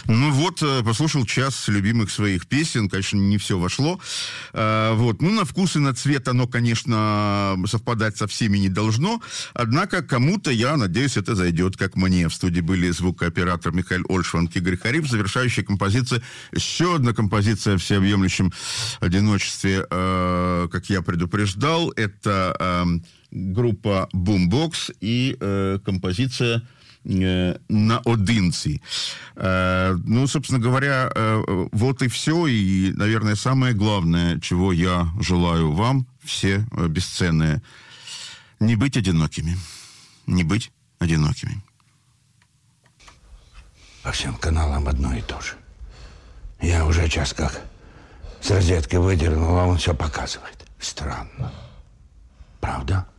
Ну вот, послушал час любимых своих песен, конечно, не все вошло. Вот. Ну, на вкус и на цвет оно, конечно, совпадать со всеми не должно, однако кому-то, я надеюсь, это зайдет, как мне. В студии были звукооператор Михаил Ольшванг, Игорь Харипов, завершающая композиция, еще одна композиция о всеобъемлющем одиночестве, как я предупреждал, это группа Boombox и композиция «Наодинці». Ну, собственно говоря, вот и все. И, наверное, самое главное, чего я желаю вам, все бесценные, не быть одинокими. Не быть одинокими. По всем каналам одно и то же. Я уже час как с розетки выдернул, а он все показывает. Странно. Правда?